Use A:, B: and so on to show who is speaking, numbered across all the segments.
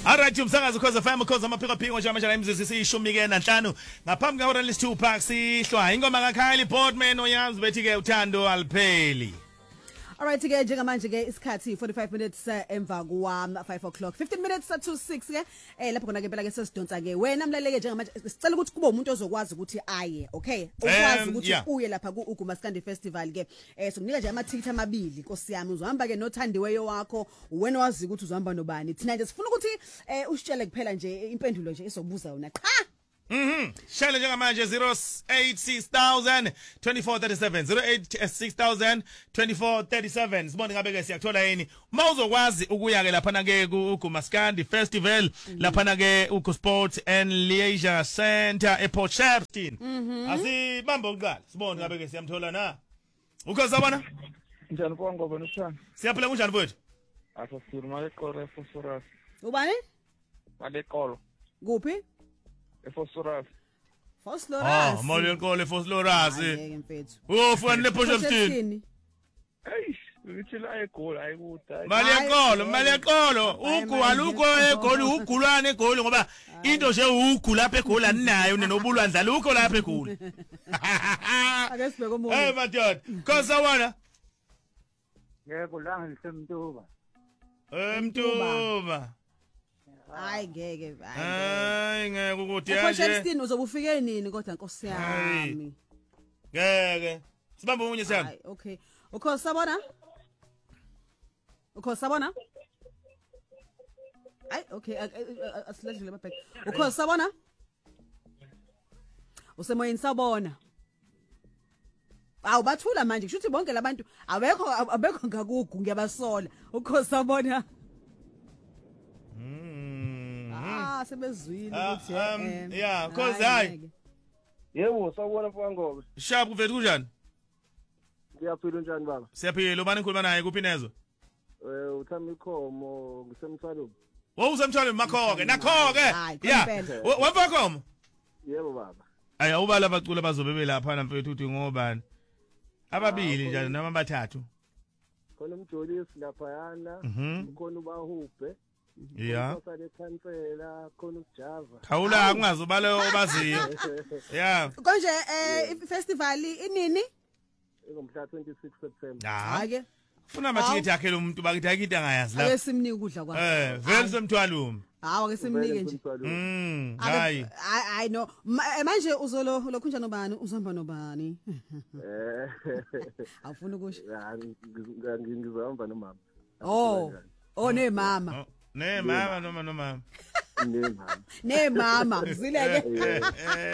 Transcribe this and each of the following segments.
A: Alright, umsakazi ukhoza FM ukhoza amaphiko phiko nje manje la imizisi siyishumi ke nanhlanu ngaphambi kwehora lesi-2 sihlwa ingoma kaKylie Boardman oyazi bethi ke uthando alipheli.
B: Alright ke njengamanje ke isikhathi 45 minutes emva kwa 5 o'clock 15 minutes to 6 ke lapho khona ke phela ke sesidonsa ke wena mlaleke njengamanje sicela ukuthi kube umuntu ozokwazi ukuthi aye okay ukwazi ukuthi uye lapha ku Ugumaskandi Festival ke sokunika nje amathikithi amabili Nkosi yami uzohamba ke nothandiweyo wakho wena wazi ukuthi uzohamba nobani thina nje sifuna ukuthi usitshele kuphela nje impendulo nje esokubuza yona cha
A: Shale njengamanje 086000 2437 086000 2437 sibone ngabe ke siyakuthola yini uma uzokwazi ukuya ke lapha na ke ku Ugumaskandi Festival lapha na ke uSports and Leisure Center ePort Shepstone asibambe oqala sibone ngabe ke siyamthola na ukhosabona
C: njani kwangoma nosana
A: siyaphila kunjani mfowethu
C: asasiruma eqolo eFosforas
B: ubani
C: maleqolo
B: kuphi
C: eFosforas
B: Fosloras
A: mali enkolo eFosloras
B: ngeke mfethu
A: ufuna lePort Shepstone
C: hey ngithi la egoli ayikuda
A: mali enkolo ugu aluko egoli ugulwane egoli ngoba into nje ugu lapha egoli aninayo nenobulwa lukho lapha egoli
B: ake sibeke umuntu
A: hey madoda khosabona
C: yebo la ngisemntuba
A: Mtuba
B: hayi ngeke
A: hayi ngeke ukuthi
B: Port Shepstone uzobufike nini kodwa Nkosi yami
A: ngeke sibambe umunye sami
B: hayi okay ukhosabona ay okay asiladlule mabhek ukhosabona usemoyeni sabona bathula manje kusho ukuthi bonke labantu abekho ngakugu ngiyabasola ukhosabona sebezwile ukuthi
A: yeah cause hayi
C: yebo sawubona mfowethu
A: sharp uvela kunjani
C: ngiyaphila njani baba
A: siyaphila ubani ngikhuluma naye kuphi nezo
C: uthami ikhomo ngisemthwalweni
A: usemthwalweni makhoke nakhoke yeah wapha
C: yebo baba
A: ayi awubala abacula bazobe belapha na mfethu uthi ngobani ababili njalo noma bathathu
C: khona umjolisi lapha yana khona ubahubhe
A: yeah
C: usale khansela khona ukujava
A: khawula angazobala obaziyo yeah
B: konje festival inini
C: ngomhla 26 September
B: hake
A: ufuna amathikithi yakhe lo muntu bakithi akide angayazi la
B: ake simnike ukudla kwakhe
A: vele semthwalumi
B: ake simnike nje
A: hayi
B: no manje uzolo lokhunja nobani uzihamba nobani awufuna ukusho
C: ngizihamba nomama
B: nemama
A: nemama
B: nemama zileke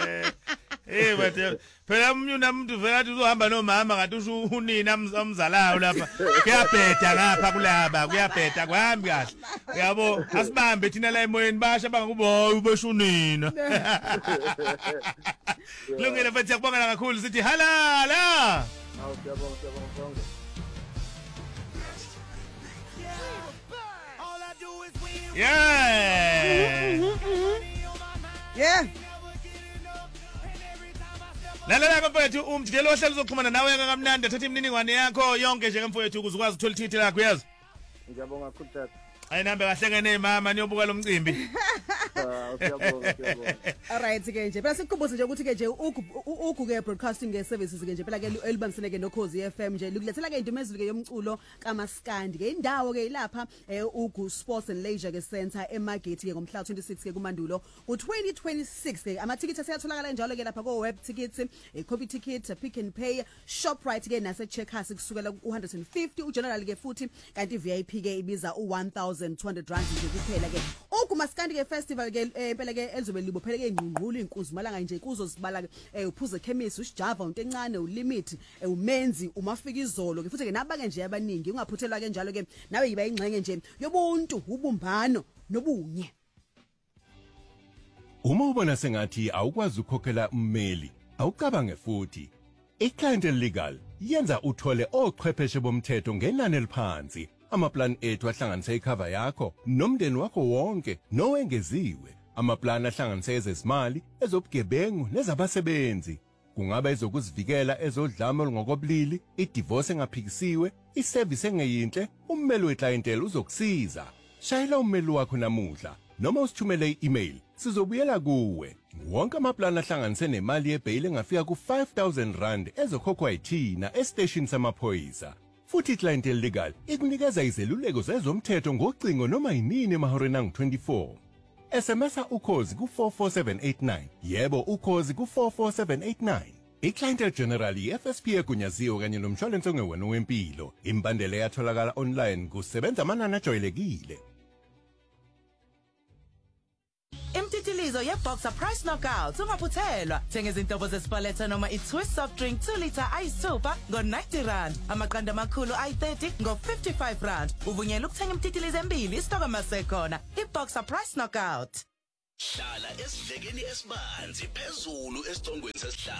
A: bathe phela umnyuna umuntu vela athi uzohamba nomama ngathi usho unina umzalayo lapha kuyabheda ngapha kulaba kuyabheda kwami kahle uyabo asibambe thina la emoyeni basha bangakubo ubesho unina kulungile mfethu siyabonga kakhulu sithi halala
C: siyabonga
B: yeah
A: lalela mfowethu umjikelo ohlelo uzoxhumana nawe kamnandi thatha imininingwane yakho yonke nje mfowethu ukuze ukwazi ukuthola ithikithi lakho yazi
C: ngiyabonga kakhulu tata
A: ayinambe kahlengene mama niyobuka lo mcimbi
C: siyabonga
B: alright ke nje phela sikukhumbuse nje ukuthi ke nje ugu ke broadcasting services ke nje phela ke elibambisene ke noKhozi FM nje likulethela ke indumezulu ke yomculo kaMaskandi ke indawo ke lapha ugu Sports and Leisure ke Center eMageti ke ngomhla 26 ke kuMandulo u2026 ke amathikithi asiyatholakala njalo ke lapha ko web tickets copy ticket Pick n Pay Shoprite ke nase Checkers kusukela ku150 ugeneral ke futhi kanti VIP ke ibiza u1200 rand nje kuphela ke uGumaskandi ke festival ke phela ke elizobe libophele ke ingqungqulu inkuzi malanga nje kuzo sibala ke uphuze chemist usijava into encane ulimit umenzi umafika izolo ke futhi ke nabake nje abaningi ungaphuthelwa ke njalo ke nawe yiba ingxenye nje yobuntu ubumbano nobunye
D: uma ubona sengathi awukwazi ukukhokhela ummeli awucabange futhi iClient Legal yenza uthole ochwepheshe bomthetho ngenani eliphansi amaplan ethu ahlanganise icover yakho nomndeni wakho wonke nowengeziwe amaplan ahlanganise ezezimali ezobugebengu nezabasebenzi kungaba ezokuzivikela ezodlame olungokobulili idivorce engaphikisiwe iservice engeyinhle ummeli weclientele uzokusiza shayela ummeli wakho namuhla noma usithumele i-email sizobuyela kuwe. Wonke amaplani ahlanganise nemali yebail engafika ku-R5,000 ezokhokhwa yithina estation samaphoyisa. Futhi Clientele Legal ikunikeza izeluleko zezomthetho ngocingo noma yinini emahoreni angu-24. SMS ukhozi ku44789. Yebo ukhozi ku44789. iClientele General i-FSP egunyaziwe kanye nomshwalense ongewena wempilo. Imbandela yatholakala online kusebenza amanani ajwayelekile.
E: Imtitilizo ye-Boxer Price Knockout ungaphuthelwa. Thenga izinhlobo zespaletha noma i-Twist soft drink 2 liter ayisithupha ngo-R90. Amaqanda amakhulu ayi-30 ngo-R55. Uvunyelwa ukuthenga imtitilizo embili isitoko masekhona. I-Boxer Price Knockout.
F: Hlala esidlekeni esibanzi phezulu esicongweni sesihlalo.